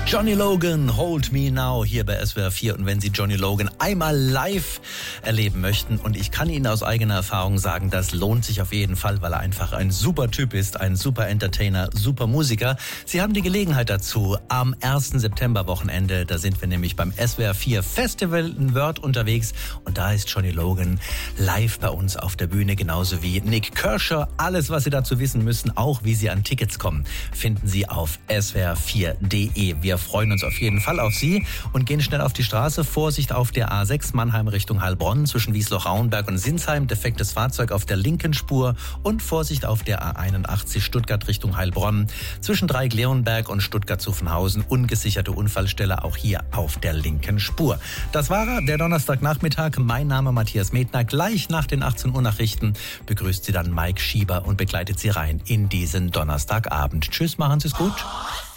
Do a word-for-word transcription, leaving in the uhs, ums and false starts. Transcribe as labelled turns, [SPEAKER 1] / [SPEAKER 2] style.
[SPEAKER 1] Johnny Logan, Hold Me Now, hier bei S W R vier. Und wenn Sie Johnny Logan einmal live erleben möchten, und ich kann Ihnen aus eigener Erfahrung sagen, das lohnt sich auf jeden Fall, weil er einfach ein super Typ ist, ein super Entertainer, super Musiker. Sie haben die Gelegenheit dazu am ersten September-Wochenende. Da sind wir nämlich beim S W R vier Festival in Wörth unterwegs. Und da ist Johnny Logan live bei uns auf der Bühne, genauso wie Nick Kershaw. Alles, was Sie dazu wissen müssen, auch wie Sie an Tickets kommen, finden Sie auf S W R vier punkt de. Wir freuen uns auf jeden Fall auf Sie und gehen schnell auf die Straße. Vorsicht auf der A sechs Mannheim Richtung Heilbronn zwischen Wiesloch-Rauenberg und Sinsheim. Defektes Fahrzeug auf der linken Spur. Und Vorsicht auf der A einundachtzig Stuttgart Richtung Heilbronn zwischen Dreieck-Leonberg und Stuttgart-Zuffenhausen. Ungesicherte Unfallstelle auch hier auf der linken Spur. Das war er, der Donnerstagnachmittag. Mein Name Matthias Medner. Gleich nach den achtzehn Uhr Nachrichten begrüßt Sie dann Mike Schieber und begleitet Sie rein in diesen Donnerstagabend. Tschüss, machen Sie es gut.